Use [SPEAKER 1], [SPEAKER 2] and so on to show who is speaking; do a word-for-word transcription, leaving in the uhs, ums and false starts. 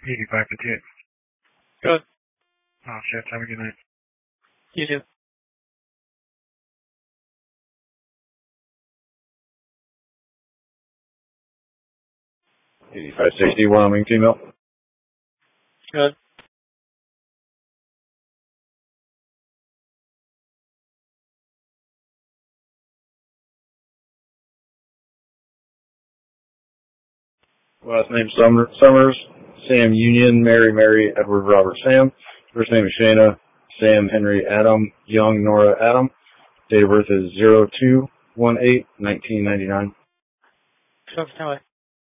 [SPEAKER 1] eighty-five fifty-eight.
[SPEAKER 2] Good.
[SPEAKER 1] Oh, shit. Have a good night.
[SPEAKER 2] You too.
[SPEAKER 3] eighty-five sixty, Wyoming female.
[SPEAKER 2] Good.
[SPEAKER 3] Last name Summer, Summers, Sam Union, Mary Mary, Edward Robert Sam. First name is Shana, Sam Henry Adam, Young Nora Adam. Date of birth is zero two one eight nineteen ninety-nine.
[SPEAKER 2] Go for Tower.